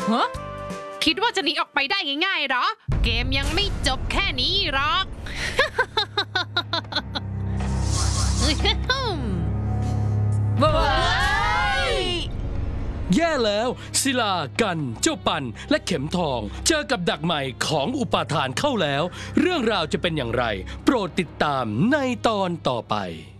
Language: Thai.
ฮะคิดว่าจะหนีออกไปได้ง่ายๆหรอเกมยังไม่จบแค่นี้หรอกว้ายแย่แล้วศิลากันเจ้าปันและเข็มทองเจอกับดักใหม่ของอุปาทานเข้าแล้วเรื่องราวจะเป็นอย่างไรโปรดติดตามในตอนต่อไป